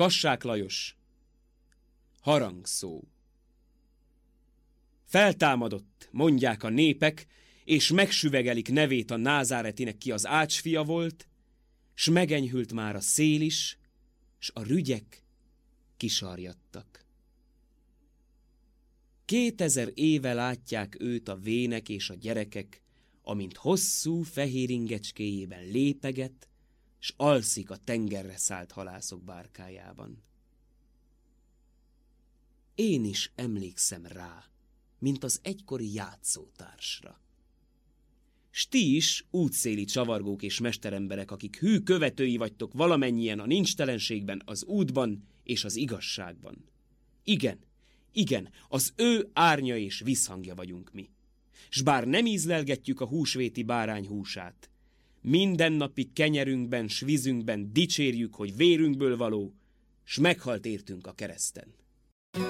Kassák Lajos. Harangszó. Feltámadott, mondják a népek, és megsüvegelik nevét a názáretinek, ki az ácsfia volt, s megenyhült már a szél is, s a rügyek kisarjadtak. 2000 éve látják őt a vének és a gyerekek, amint hosszú fehér ingecskéjében lépeget, s alszik a tengerre szállt halászok bárkájában. Én is emlékszem rá, mint az egykori játszótársra. S ti is, útszéli csavargók és mesteremberek, akik hű követői vagytok valamennyien a nincstelenségben, az útban és az igazságban. Igen, az ő árnya és visszhangja vagyunk mi. S bár nem ízlelgetjük a húsvéti bárány húsát, mindennapi kenyerünkben s vízünkben dicsérjük, hogy vérünkből való, s meghalt értünk a kereszten.